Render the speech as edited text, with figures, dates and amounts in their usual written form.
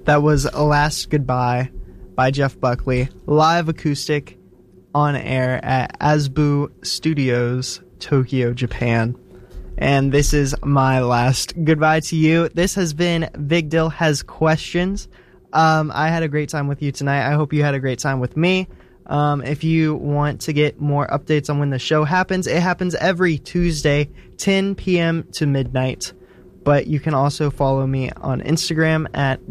That was A Last Goodbye by Jeff Buckley, live acoustic on air at Asbu Studios, Tokyo, Japan. And this is my last goodbye to you. This has been Big Dill Has Questions. I had a great time with you tonight. I hope you had a great time with me. If you want to get more updates on when the show happens, it happens every Tuesday, 10 p.m. to midnight. But you can also follow me on Instagram at